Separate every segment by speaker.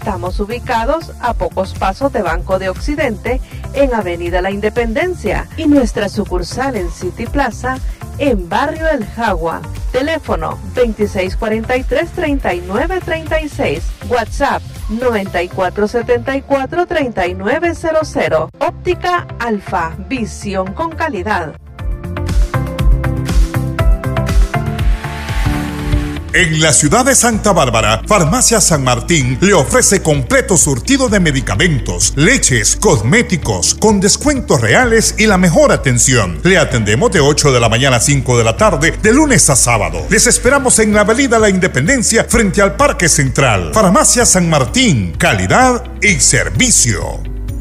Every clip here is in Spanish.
Speaker 1: Estamos ubicados a pocos pasos de Banco de Occidente en Avenida La Independencia y nuestra sucursal en City Plaza en Barrio El Jagua. Teléfono 2643-3936. WhatsApp 9474-3900. Óptica Alfa, visión con calidad.
Speaker 2: En la ciudad de Santa Bárbara, Farmacia San Martín le ofrece completo surtido de medicamentos, leches, cosméticos, con descuentos reales y la mejor atención. Le atendemos de 8 de la mañana a 5 de la tarde, de lunes a sábado. Les esperamos en la Avenida La Independencia, frente al Parque Central. Farmacia San Martín, calidad y servicio.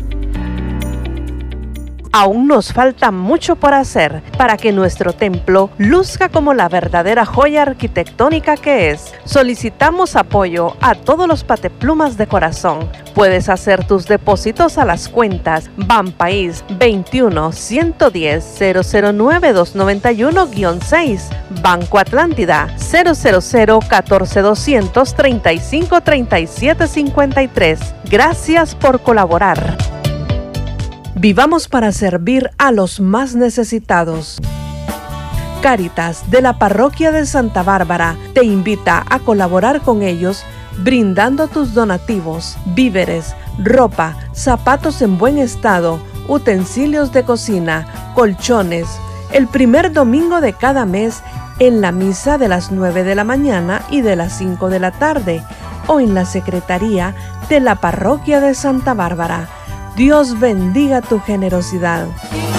Speaker 1: Aún nos falta mucho por hacer para que nuestro templo luzca como la verdadera joya arquitectónica que es. Solicitamos apoyo a todos los pateplumas de corazón. Puedes hacer tus depósitos a las cuentas Banpaís 21-110-009-291-6, Banco Atlántida 000-14200-353753. Gracias por colaborar. Vivamos para servir a los más necesitados. Cáritas de la Parroquia de Santa Bárbara te invita a colaborar con ellos brindando tus donativos, víveres, ropa, zapatos en buen estado, utensilios de cocina, colchones, el primer domingo de cada mes en la misa de las 9 de la mañana y de las 5 de la tarde o en la secretaría de la Parroquia de Santa Bárbara. Dios bendiga tu generosidad.